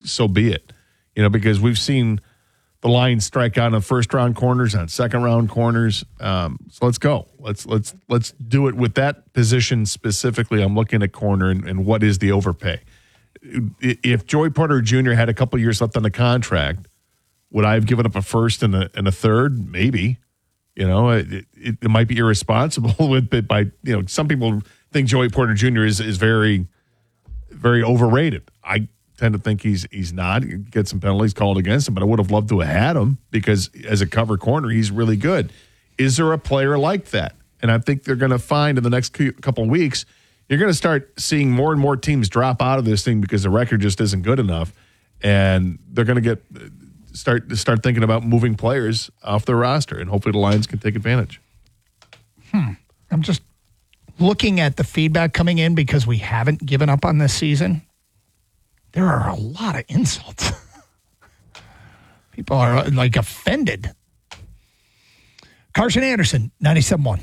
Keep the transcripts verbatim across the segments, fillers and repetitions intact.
so be it. You know, because we've seen the Lions strike out on first round corners, on second round corners. Um, so let's go. Let's let's let's do it with that position specifically. I'm looking at corner and, and what is the overpay. If Joey Porter Junior had a couple years left on the contract, would I have given up a first and a, and a third? Maybe. You know, it, it, it might be irresponsible with it by, you know, some people think Joey Porter Junior is is very, very overrated. I tend to think he's he's not. Get some penalties called against him, but I would have loved to have had him because as a cover corner, he's really good. Is there a player like that? And I think they're going to find in the next couple of weeks, you're going to start seeing more and more teams drop out of this thing because the record just isn't good enough, and they're going to get start start thinking about moving players off their roster, and hopefully the Lions can take advantage. Hmm. I'm just looking at the feedback coming in because we haven't given up on this season. There are a lot of insults. People are like offended. Carson Anderson, ninety-seven point one.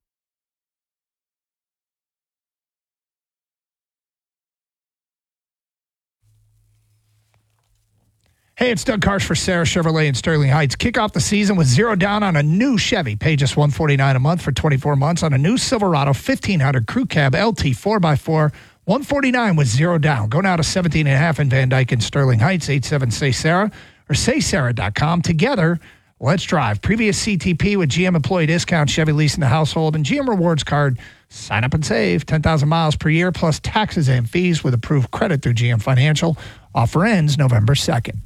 Hey, it's Doug Karsch for Sarah Chevrolet in Sterling Heights. Kick off the season with zero down on a new Chevy. Pay just one hundred forty-nine dollars a month for twenty-four months on a new Silverado fifteen hundred Crew Cab L T four by four. one hundred forty-nine dollars with zero down. Go now to seventeen and a half in Van Dyke and Sterling Heights, eight seven say Sarah or say sarah dot com. Together, let's drive. Previous C T P with G M employee discount, Chevy lease in the household, and G M rewards card. Sign up and save ten thousand miles per year plus taxes and fees with approved credit through G M Financial. Offer ends November second.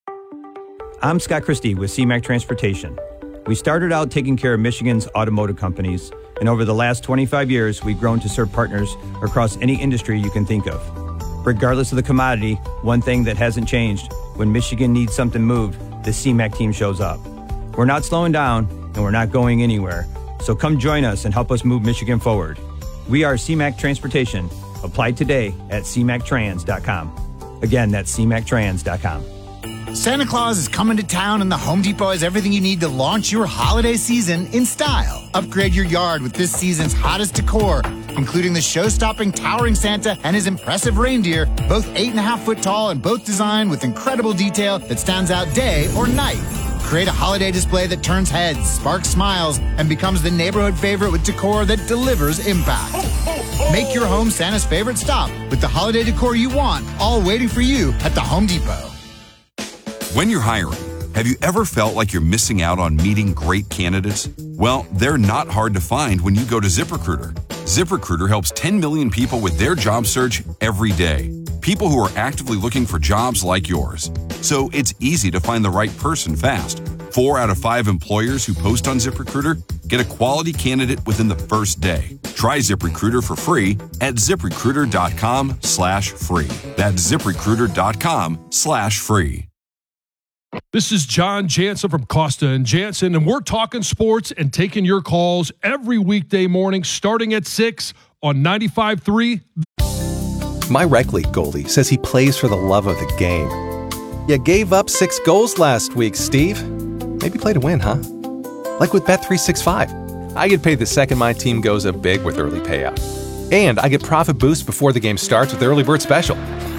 I'm Scott Christie with C MAC Transportation. We started out taking care of Michigan's automotive companies, and over the last twenty-five years, we've grown to serve partners across any industry you can think of. Regardless of the commodity, one thing that hasn't changed, when Michigan needs something moved, the C MAC team shows up. We're not slowing down, and we're not going anywhere, so come join us and help us move Michigan forward. We are C MAC Transportation. Apply today at c mac trans dot com. Again, that's c mac trans dot com. Santa Claus is coming to town, and the Home Depot has everything you need to launch your holiday season in style. Upgrade your yard with this season's hottest decor, including the show-stopping towering Santa and his impressive reindeer, both eight and a half foot tall and both designed with incredible detail that stands out day or night. Create a holiday display that turns heads, sparks smiles, and becomes the neighborhood favorite with decor that delivers impact. Make your home Santa's favorite stop with the holiday decor you want, all waiting for you at the Home Depot. When you're hiring, have you ever felt like you're missing out on meeting great candidates? Well, they're not hard to find when you go to ZipRecruiter. ZipRecruiter helps ten million people with their job search every day. People who are actively looking for jobs like yours. So it's easy to find the right person fast. Four out of five employers who post on ZipRecruiter get a quality candidate within the first day. Try ZipRecruiter for free at ZipRecruiter.com slash free. That's ZipRecruiter.com slash free. This is John Jansen from Costa and Jansen, and we're talking sports and taking your calls every weekday morning starting at six on ninety-five point three. My rec league goalie says he plays for the love of the game. You gave up six goals last week, Steve. Maybe play to win, huh? Like with Bet three sixty-five. I get paid the second my team goes up big with early payout. And I get profit boost before the game starts with Early Bird Special.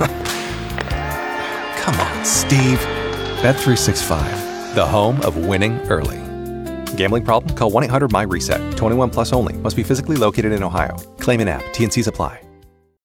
Come on, Steve. Bet three sixty-five, the home of winning early. Gambling problem? Call one eight hundred my reset. twenty-one plus only. Must be physically located in Ohio. Claim an app. T and C's apply.